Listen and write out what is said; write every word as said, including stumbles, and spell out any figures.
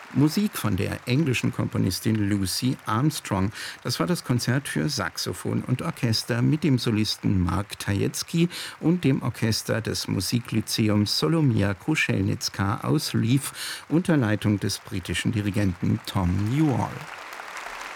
Musik von der englischen Komponistin Lucy Armstrong. Das war das Konzert für Saxophon und Orchester mit dem Solisten Mark Tajetsky und dem Orchester des Musiklyzeums Solomia Kruschelnitska aus Lviv unter Leitung des britischen Dirigenten Tom Newall.